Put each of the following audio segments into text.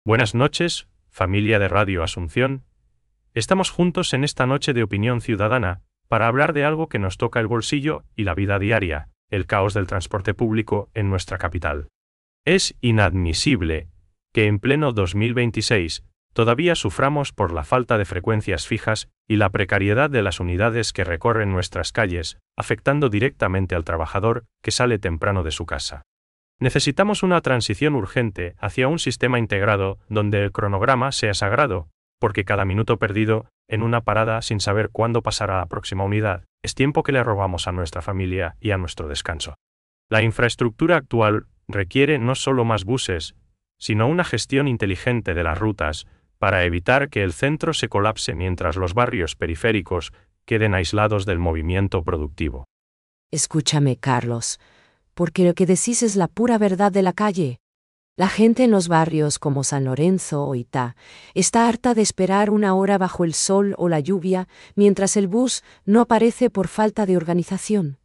Buenas noches, familia de Radio Asunción. Estamos juntos en esta noche de opinión ciudadana para hablar de algo que nos toca el bolsillo y la vida diaria, el caos del transporte público en nuestra capital. Es inadmisible que en pleno 2026 todavía suframos por la falta de frecuencias fijas y la precariedad de las unidades que recorren nuestras calles, afectando directamente al trabajador que sale temprano de su casa. Necesitamos una transición urgente hacia un sistema integrado donde el cronograma sea sagrado, porque cada minuto perdido en una parada sin saber cuándo pasará la próxima unidad es tiempo que le robamos a nuestra familia y a nuestro descanso. La infraestructura actual requiere no solo más buses, sino una gestión inteligente de las rutas para evitar que el centro se colapse mientras los barrios periféricos queden aislados del movimiento productivo. Escúchame, Carlos, porque lo que decís es la pura verdad de la calle. La gente en los barrios como San Lorenzo o Itá está harta de esperar una hora bajo el sol o la lluvia mientras el bus no aparece por falta de organización.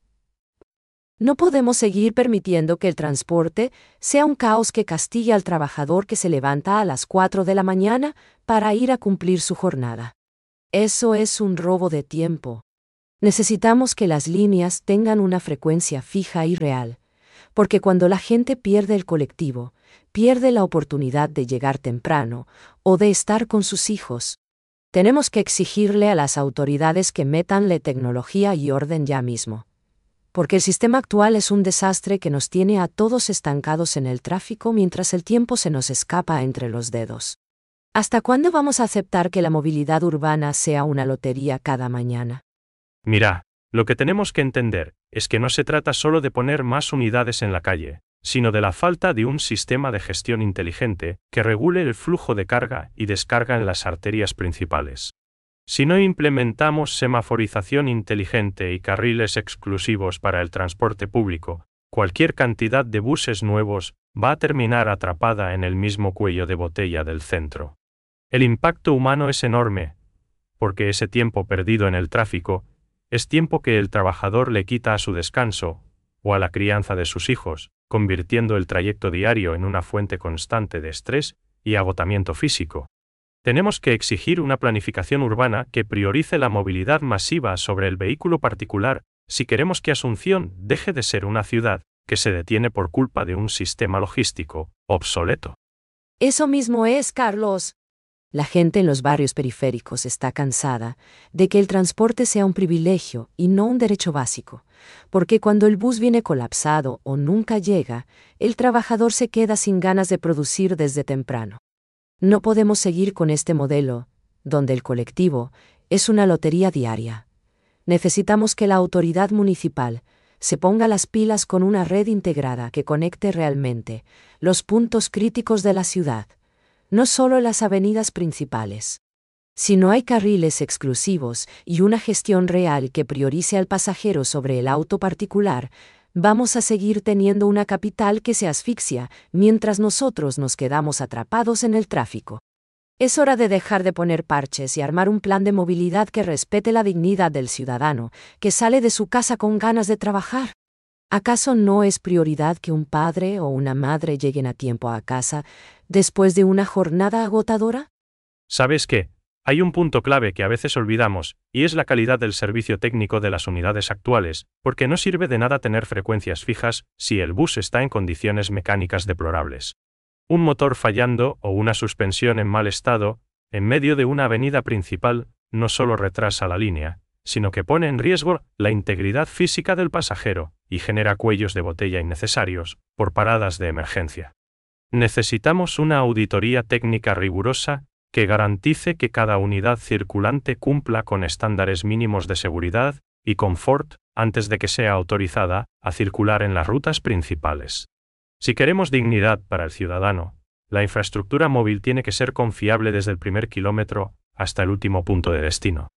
No podemos seguir permitiendo que el transporte sea un caos que castigue al trabajador que se levanta a las 4 de la mañana para ir a cumplir su jornada. Eso es un robo de tiempo. Necesitamos que las líneas tengan una frecuencia fija y real, porque cuando la gente pierde el colectivo, pierde la oportunidad de llegar temprano o de estar con sus hijos. Tenemos que exigirle a las autoridades que metanle tecnología y orden ya mismo, porque el sistema actual es un desastre que nos tiene a todos estancados en el tráfico mientras el tiempo se nos escapa entre los dedos. ¿Hasta cuándo vamos a aceptar que la movilidad urbana sea una lotería cada mañana? Mira, lo que tenemos que entender es que no se trata solo de poner más unidades en la calle, sino de la falta de un sistema de gestión inteligente que regule el flujo de carga y descarga en las arterias principales. Si no implementamos semaforización inteligente y carriles exclusivos para el transporte público, cualquier cantidad de buses nuevos va a terminar atrapada en el mismo cuello de botella del centro. El impacto humano es enorme, porque ese tiempo perdido en el tráfico es tiempo que el trabajador le quita a su descanso o a la crianza de sus hijos, convirtiendo el trayecto diario en una fuente constante de estrés y agotamiento físico. Tenemos que exigir una planificación urbana que priorice la movilidad masiva sobre el vehículo particular si queremos que Asunción deje de ser una ciudad que se detiene por culpa de un sistema logístico obsoleto. Eso mismo es, Carlos. La gente en los barrios periféricos está cansada de que el transporte sea un privilegio y no un derecho básico, porque cuando el bus viene colapsado o nunca llega, el trabajador se queda sin ganas de producir desde temprano. No podemos seguir con este modelo, donde el colectivo es una lotería diaria. Necesitamos que la autoridad municipal se ponga las pilas con una red integrada que conecte realmente los puntos críticos de la ciudad, no solo las avenidas principales. Si no hay carriles exclusivos y una gestión real que priorice al pasajero sobre el auto particular, vamos a seguir teniendo una capital que se asfixia mientras nosotros nos quedamos atrapados en el tráfico. Es hora de dejar de poner parches y armar un plan de movilidad que respete la dignidad del ciudadano, que sale de su casa con ganas de trabajar. ¿Acaso no es prioridad que un padre o una madre lleguen a tiempo a casa después de una jornada agotadora? ¿Sabes qué? Hay un punto clave que a veces olvidamos, y es la calidad del servicio técnico de las unidades actuales, porque no sirve de nada tener frecuencias fijas si el bus está en condiciones mecánicas deplorables. Un motor fallando o una suspensión en mal estado, en medio de una avenida principal, no solo retrasa la línea, sino que pone en riesgo la integridad física del pasajero y genera cuellos de botella innecesarios por paradas de emergencia. Necesitamos una auditoría técnica rigurosa que garantice que cada unidad circulante cumpla con estándares mínimos de seguridad y confort antes de que sea autorizada a circular en las rutas principales. Si queremos dignidad para el ciudadano, la infraestructura móvil tiene que ser confiable desde el primer kilómetro hasta el último punto de destino.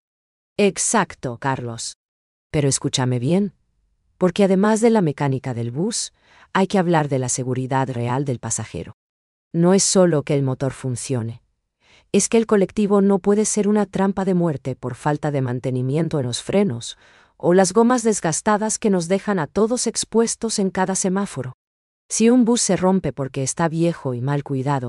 Exacto, Carlos. Pero escúchame bien, porque además de la mecánica del bus, hay que hablar de la seguridad real del pasajero. No es solo que el motor funcione. Es que el colectivo no puede ser una trampa de muerte por falta de mantenimiento en los frenos, o las gomas desgastadas que nos dejan a todos expuestos en cada semáforo. Si un bus se rompe porque está viejo y mal cuidado,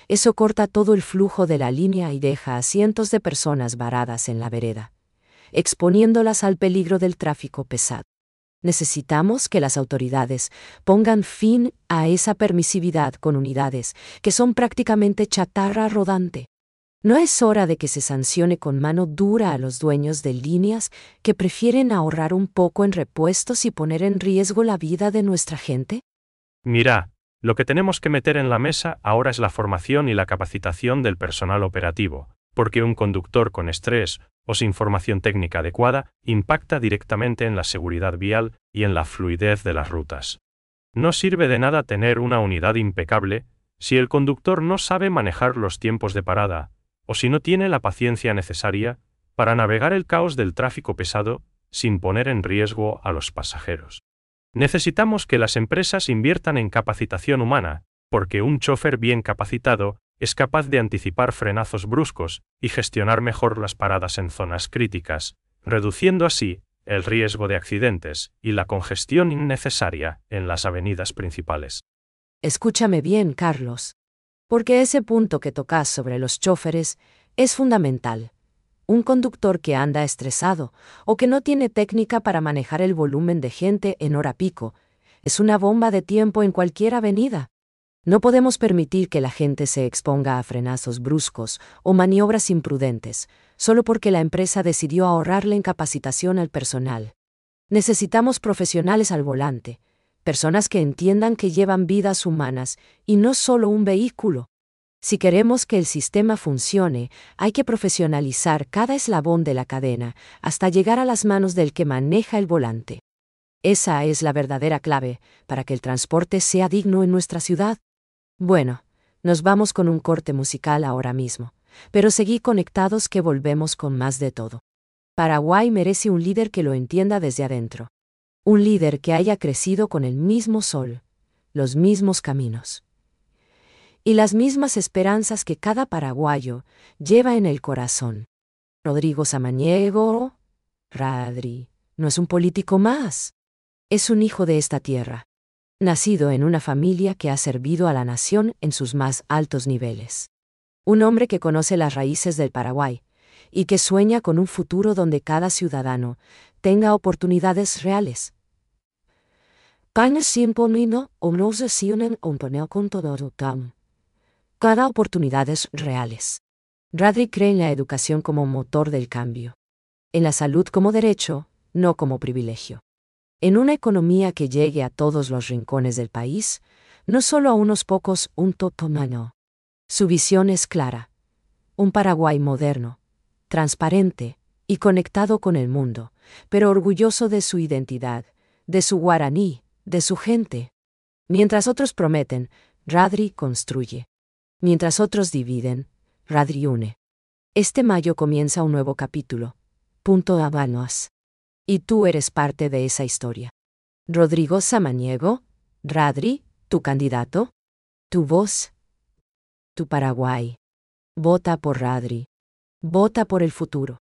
Eso corta todo el flujo de la línea y deja a cientos de personas varadas en la vereda, exponiéndolas al peligro del tráfico pesado. Necesitamos que las autoridades pongan fin a esa permisividad con unidades que son prácticamente chatarra rodante. ¿No es hora de que se sancione con mano dura a los dueños de líneas que prefieren ahorrar un poco en repuestos y poner en riesgo la vida de nuestra gente? Mira, lo que tenemos que meter en la mesa ahora es la formación y la capacitación del personal operativo, porque un conductor con estrés o sin formación técnica adecuada impacta directamente en la seguridad vial y en la fluidez de las rutas. No sirve de nada tener una unidad impecable si el conductor no sabe manejar los tiempos de parada, o si no tiene la paciencia necesaria para navegar el caos del tráfico pesado sin poner en riesgo a los pasajeros. Necesitamos que las empresas inviertan en capacitación humana, porque un chofer bien capacitado es capaz de anticipar frenazos bruscos y gestionar mejor las paradas en zonas críticas, reduciendo así el riesgo de accidentes y la congestión innecesaria en las avenidas principales. Escúchame bien, Carlos, porque ese punto que tocas sobre los choferes es fundamental. Un conductor que anda estresado o que no tiene técnica para manejar el volumen de gente en hora pico es una bomba de tiempo en cualquier avenida. No podemos permitir que la gente se exponga a frenazos bruscos o maniobras imprudentes, solo porque la empresa decidió ahorrarle en capacitación al personal. Necesitamos profesionales al volante, personas que entiendan que llevan vidas humanas y no solo un vehículo. Si queremos que el sistema funcione, hay que profesionalizar cada eslabón de la cadena hasta llegar a las manos del que maneja el volante. Esa es la verdadera clave para que el transporte sea digno en nuestra ciudad. Bueno, nos vamos con un corte musical ahora mismo, pero seguí conectados que volvemos con más de todo. Paraguay merece un líder que lo entienda desde adentro. Un líder que haya crecido con el mismo sol, los mismos caminos y las mismas esperanzas que cada paraguayo lleva en el corazón. Rodrigo Samaniego, Radri, no es un político más. Es un hijo de esta tierra, nacido en una familia que ha servido a la nación en sus más altos niveles. Un hombre que conoce las raíces del Paraguay y que sueña con un futuro donde cada ciudadano tenga oportunidades reales. Cada oportunidades reales. Radri cree en la educación como motor del cambio. En la salud como derecho, no como privilegio. En una economía que llegue a todos los rincones del país, no solo a unos pocos, un totomano. Su visión es clara. Un Paraguay moderno, transparente y conectado con el mundo, pero orgulloso de su identidad, de su guaraní, de su gente. Mientras otros prometen, Radri construye. Mientras otros dividen, Radri une. Este mayo comienza un nuevo capítulo. Punto Habanos. Y tú eres parte de esa historia. Rodrigo Samaniego, Radri, tu candidato, tu voz, tu Paraguay. Vota por Radri. Vota por el futuro.